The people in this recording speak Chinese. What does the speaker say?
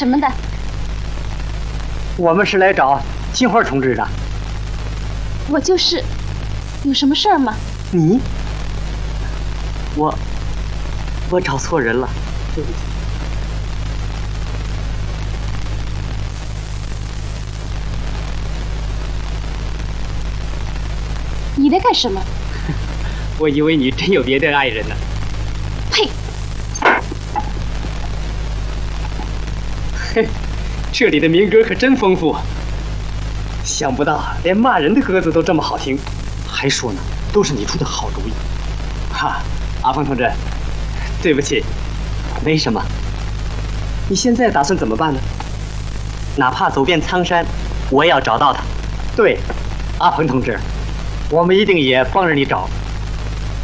什么的？ 我们是来找金花同志的。 我就是，有什么事儿吗？ 你？我找错人了，对不起。 你在干什么？ 我以为你真有别的爱人呢。 呸！ 嘿，这里的民歌可真丰富。想不到连骂人的歌子都这么好听，还说呢，都是你出的好主意。哈，阿峰同志，对不起，没什么。你现在打算怎么办呢？哪怕走遍苍山，我也要找到他。对，阿鹏同志，我们一定也帮着你找。